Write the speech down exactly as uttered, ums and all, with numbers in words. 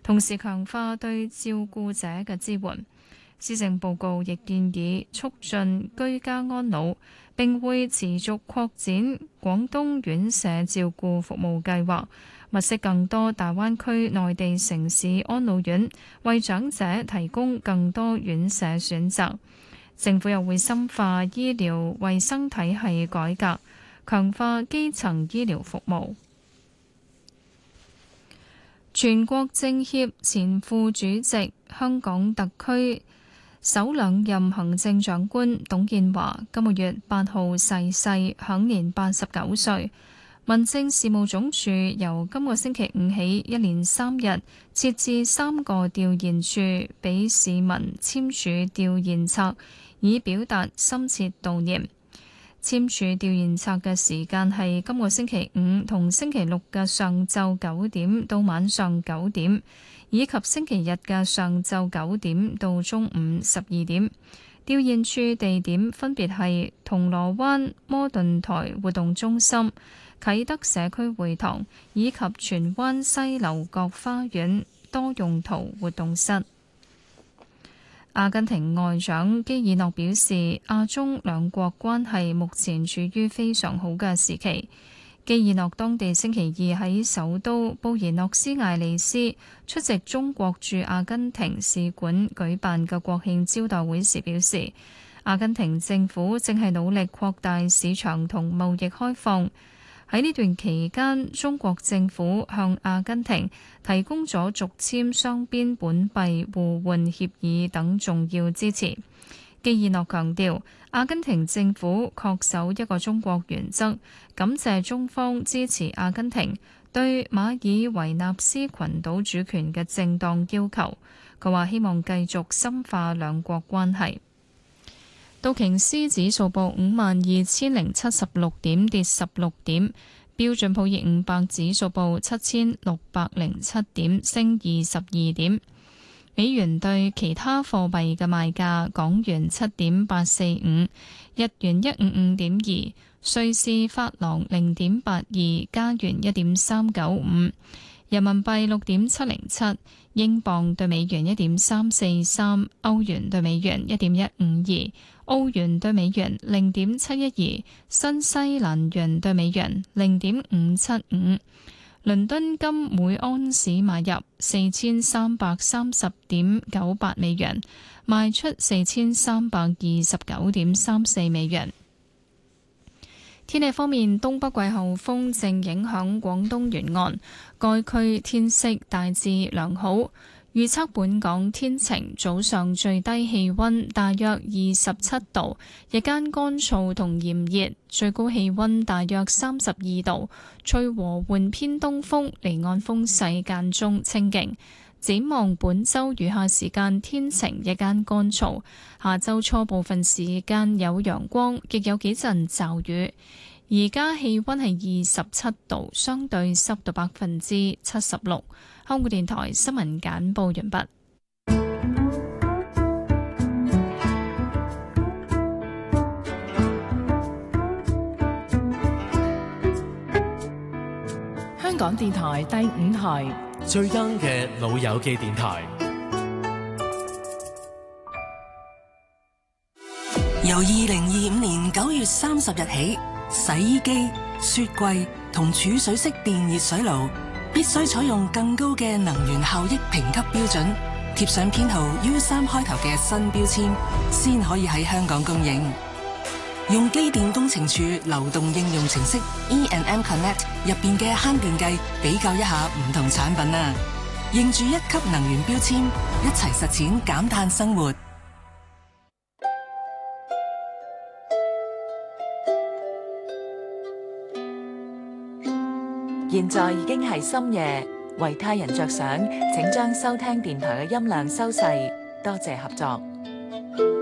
同時強化對照顧者嘅支援。施政報告亦建議促進居家安老，並會持續擴展廣東院舍照顧服務計劃，物色更多大灣區內地城市安老院，為長者提供更多院舍選擇。政府又會深化醫療衛生體系改革，強化基層醫療服務。全國政協前副主席、香港特區首兩任行政長官董建華今個月八號逝世，享年八十九歲。民政事務總署由今個星期五起，一連三日設置三個吊唁處，俾市民簽署吊唁冊，以表達深切悼念。簽署吊唁冊嘅時間係今個星期五同星期六嘅上晝九點到晚上九點，以及星期日嘅上晝九點到中午十二點。吊唁處地點分別係銅鑼灣摩頓台活動中心、啟德社區會堂以及荃灣西樓角花園多用途活動室。阿根廷外長基爾諾表示，亞中兩國關係目前處於非常好嘅時期。基爾諾當地星期二喺首都布宜諾斯艾利斯出席中國駐阿根廷使館舉辦嘅國慶招待會時表示，阿根廷政府正係努力擴大市場同貿易開放。喺呢段期間，中國政府向阿根廷提供咗續簽雙邊本幣互換協議等重要支持。基爾諾強調，阿根廷政府恪守一個中國原則，感謝中方支持阿根廷對馬爾維納斯群島主權嘅正當要求。佢話希望繼續深化兩國關係。道瓊斯指數報五萬二千零七十六點，跌十六點。標準普爾五百指數報七千六百零七點，升二十二點。美元對其他貨幣嘅賣價：港元七點八四五，日元一五五點二，瑞士法郎零點八二，加元一點三九五，人民幣六點七零七，英鎊對美元一點三四三，歐元對美元一點一五二。澳元對美元零點七一二，新西蘭元對美元零點五七五。倫敦金每安士買入四千三百三十點九八美元，賣出四千三百二十九點三四美元。天氣方面，東北季候風正影響廣東沿岸，該區天色大致良好。預測本港天晴，早上最低氣溫大約二十七度，日間乾燥同炎熱，最高氣溫大約三十二度，吹和緩偏東風，離岸風勢間中清勁。展望本周餘下時間天晴，日間乾燥，下周初部分時間有陽光，亦有幾陣驟雨。而家氣溫係二十七度，相對濕度百分之七十六。香港電台新聞簡報完畢。 香港電台第五台最 young 嘅老友記電台， 由二零二五年九月三十日起，洗衣機、雪櫃同儲水式電熱水爐必須採用更高嘅能源效益評級標準，貼上編號 U 三開頭嘅新標籤，先可以喺香港供應。用機電工程署流動應用程式 E and M Connect 入邊嘅慳電計比較一下唔同產品啊，認住一級能源標籤，一齊實踐減碳生活。 現在已經係深夜，為他人着想，請將收聽電台嘅音量收細，多謝合作。